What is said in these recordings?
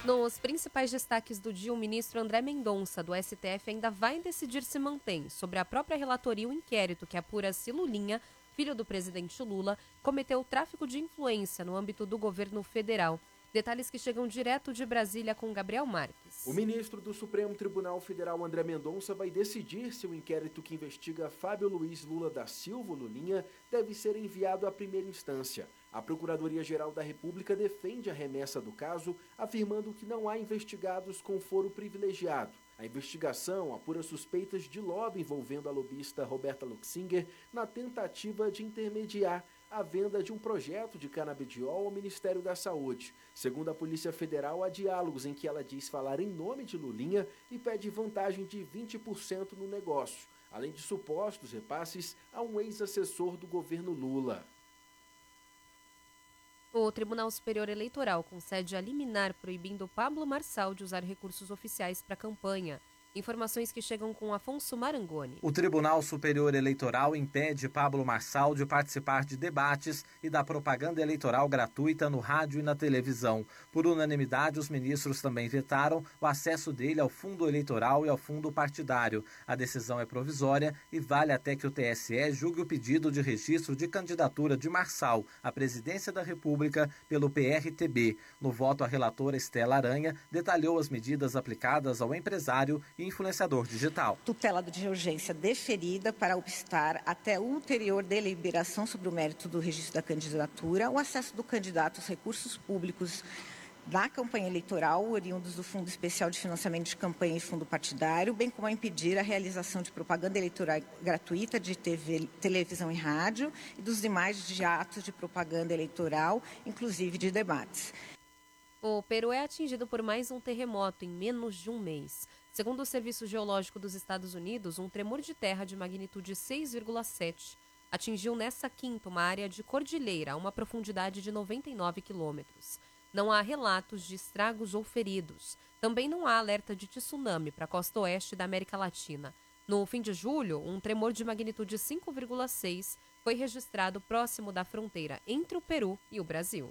Nos principais destaques do dia, o ministro André Mendonça, do STF, ainda vai decidir se mantém sobre a própria relatoria o inquérito que apura se Lulinha, filho do presidente Lula, cometeu tráfico de influência no âmbito do governo federal. Detalhes que chegam direto de Brasília com Gabriel Marques. O ministro do Supremo Tribunal Federal, André Mendonça, vai decidir se o inquérito que investiga Fábio Luiz Lula da Silva, Lulinha, deve ser enviado à primeira instância. A Procuradoria-Geral da República defende a remessa do caso, afirmando que não há investigados com foro privilegiado. A investigação apura suspeitas de lobby envolvendo a lobista Roberta Luxinger na tentativa de intermediar a venda de um projeto de canabidiol ao Ministério da Saúde. Segundo a Polícia Federal, há diálogos em que ela diz falar em nome de Lulinha e pede vantagem de 20% no negócio, além de supostos repasses a um ex-assessor do governo Lula. O Tribunal Superior Eleitoral concede a liminar proibindo Pablo Marçal de usar recursos oficiais para a campanha. Informações que chegam com Afonso Marangoni. O Tribunal Superior Eleitoral impede Pablo Marçal de participar de debates e da propaganda eleitoral gratuita no rádio e na televisão. Por unanimidade, os ministros também vetaram o acesso dele ao fundo eleitoral e ao fundo partidário. A decisão é provisória e vale até que o TSE julgue o pedido de registro de candidatura de Marçal à presidência da República pelo PRTB. No voto, a relatora Estela Aranha detalhou as medidas aplicadas ao empresário e influenciador digital. Tutela de urgência deferida para obstar até ulterior deliberação sobre o mérito do registro da candidatura, o acesso do candidato aos recursos públicos da campanha eleitoral, oriundos do Fundo Especial de Financiamento de Campanha e Fundo Partidário, bem como a impedir a realização de propaganda eleitoral gratuita de TV, televisão e rádio e dos demais de atos de propaganda eleitoral, inclusive de debates. O Peru é atingido por mais um terremoto em menos de um mês. Segundo o Serviço Geológico dos Estados Unidos, um tremor de terra de magnitude 6,7 atingiu nessa quinta uma área de cordilheira a uma profundidade de 99 quilômetros. Não há relatos de estragos ou feridos. Também não há alerta de tsunami para a costa oeste da América Latina. No fim de julho, um tremor de magnitude 5,6 foi registrado próximo da fronteira entre o Peru e o Brasil.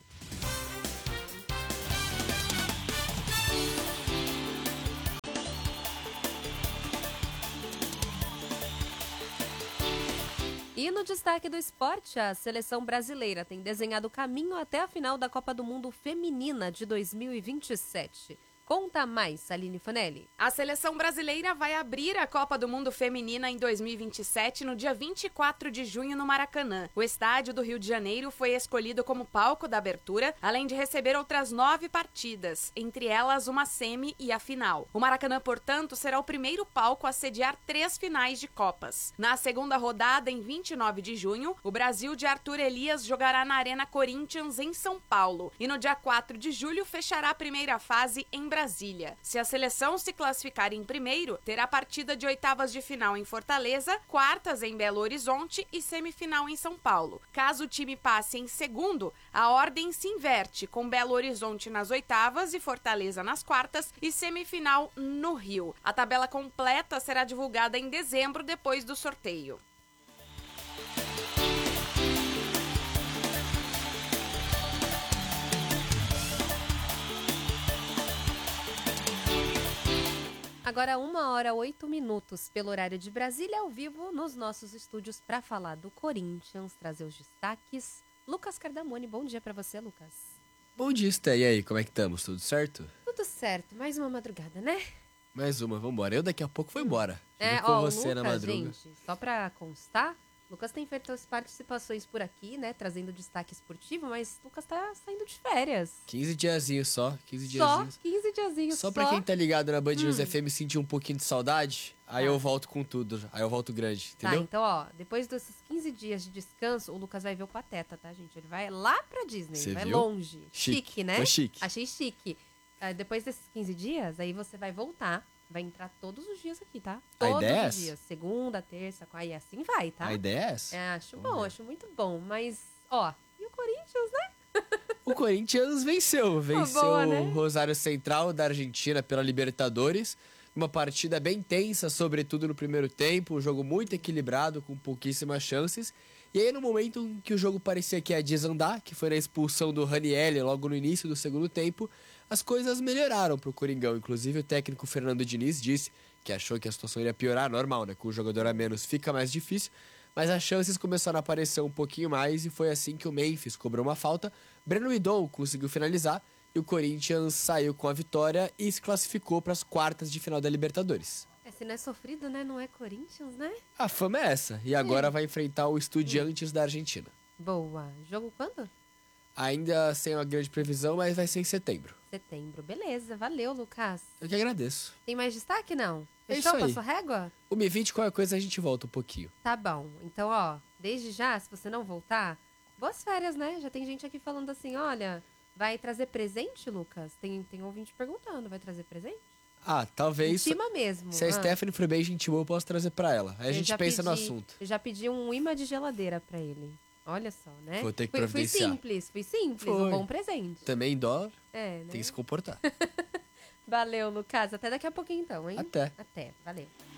E no destaque do esporte, a seleção brasileira tem desenhado o caminho até a final da Copa do Mundo Feminina de 2027. Conta mais, Aline Fanelli. A seleção brasileira vai abrir a Copa do Mundo Feminina em 2027, no dia 24 de junho, no Maracanã. O estádio do Rio de Janeiro foi escolhido como palco da abertura, além de receber outras 9 partidas, entre elas uma semi e a final. O Maracanã, portanto, será o primeiro palco a sediar 3 finais de Copas. Na segunda rodada, em 29 de junho, o Brasil de Arthur Elias jogará na Arena Corinthians, em São Paulo. E no dia 4 de julho, fechará a primeira fase em Brasília. Se a seleção se classificar em primeiro, terá partida de oitavas de final em Fortaleza, quartas em Belo Horizonte e semifinal em São Paulo. Caso o time passe em segundo, a ordem se inverte, com Belo Horizonte nas oitavas e Fortaleza nas quartas e semifinal no Rio. A tabela completa será divulgada em dezembro, depois do sorteio. Agora 1h08 pelo horário de Brasília, ao vivo nos nossos estúdios para falar do Corinthians, trazer os destaques. Lucas Cardamone, bom dia para você, Lucas. Bom dia, Sté. E aí, como é que estamos? Tudo certo? Tudo certo, mais uma madrugada, né? Mais uma, vambora. Eu daqui a pouco vou embora. Com você Lucas, na madruga. Gente, só para constar, Lucas tem feito as participações por aqui, né, trazendo destaque esportivo, mas Lucas tá saindo de férias. 15 diazinhos só, 15 Só diazinhos. 15 diazinhos Só pra quem tá ligado na Band News FM sentir um pouquinho de saudade, aí Tá. eu volto com tudo, aí eu volto grande, Tá, entendeu? então, ó, depois desses 15 dias de descanso, o Lucas vai ver o Pateta, tá, gente? Ele vai lá pra Disney, Cê vai viu? longe. Chique, né? Foi chique. Achei chique. Depois desses 15 dias, aí você vai voltar, vai entrar todos os dias aqui, tá? A Todos ideia é os essa? dias. Segunda, terça, quarta, e assim vai, tá? A ideia é essa? Acho bom, acho muito bom. Mas, ó, e o Corinthians, né? O Corinthians venceu boa, né? o Rosário Central da Argentina pela Libertadores. Uma partida bem tensa, sobretudo no primeiro tempo, um jogo muito equilibrado, com pouquíssimas chances. E aí, no momento em que o jogo parecia que ia desandar, que foi na expulsão do Ranieri logo no início do segundo tempo, as coisas melhoraram pro Coringão. Inclusive, o técnico Fernando Diniz disse que achou que a situação iria piorar, normal, né? Com o jogador a menos fica mais difícil, mas as chances começaram a aparecer um pouquinho mais e foi assim que o Memphis cobrou uma falta, Breno Idol conseguiu finalizar e o Corinthians saiu com a vitória e se classificou para as quartas de final da Libertadores. Se não é sofrido, né? Não é Corinthians, né? A fama é essa, e agora vai enfrentar o Estudiantes da Argentina. Boa. Jogo quando? Ainda sem uma grande previsão, mas vai ser em setembro. Setembro. Beleza. Valeu, Lucas. Eu que agradeço. Tem mais destaque, não? É Fechou? isso aí. Passou régua? O Mi-20, qualquer coisa, a gente volta um pouquinho. Tá bom. Então, ó, desde já, se você não voltar, boas férias, né? Já tem gente aqui falando assim, olha, vai trazer presente, Lucas? Tem ouvinte perguntando, vai trazer presente? Ah, talvez... Em cima mesmo. Se a Stephanie for bem gente boa, eu posso trazer pra ela. Aí a gente pensa no assunto. Eu já pedi um imã de geladeira pra ele. Olha só, né? Vou ter que Fui providenciar. simples. Foi. Um bom presente. Também em dólar, É, né? tem que se comportar. Valeu, Lucas. Até daqui a pouquinho, então, hein? Até. Até. Valeu.